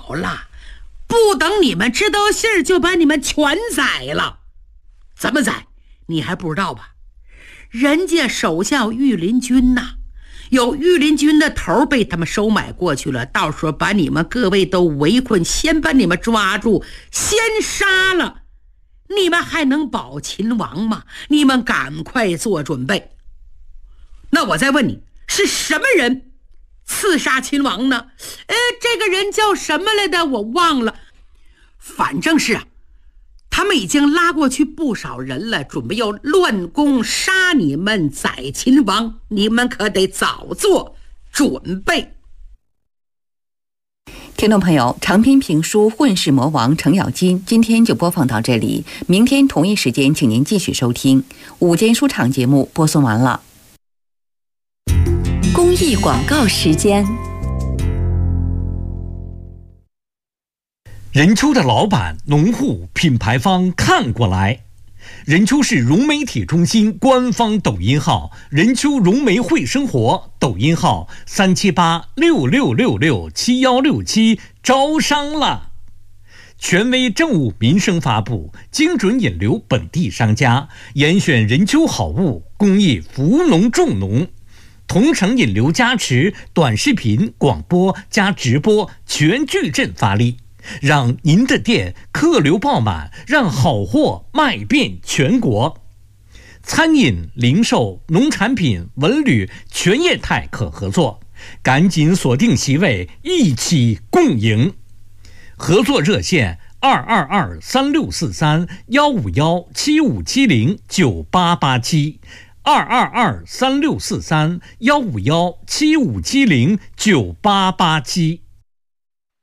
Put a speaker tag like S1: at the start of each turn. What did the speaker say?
S1: 好了，不等你们知道信儿，就把你们全宰了。怎么宰？你还不知道吧？人家手下有御林军呐，有御林军的头被他们收买过去了，到时候把你们各位都围困，先把你们抓住，先杀了，你们还能保秦王吗？你们赶快做准备。那我再问你，是什么人刺杀秦王呢？这个人叫什么来的？我忘了。反正是他们已经拉过去不少人了，准备要乱攻杀你们，宰秦王，你们可得早做准备。
S2: 听众朋友，长篇评书《混世魔王程咬金》今天就播放到这里，明天同一时间请您继续收听。午间书场节目播送完了。
S3: 公益广告时间。
S4: 任丘的老板、农户、品牌方看过来。任丘市融媒体中心官方抖音号任丘融媒会生活，抖音号37866667167，招商了。权威政务民生发布，精准引流本地商家，严选任丘好物，公益扶农重农，同城引流加持，短视频、广播加直播全矩阵发力，让您的店客流爆满，让好货卖遍全国。餐饮、零售、农产品、文旅全业态可合作，赶紧锁定席位，一起共赢。合作热线222-3643-151-7570-9887，222-3643-151-7570-9887。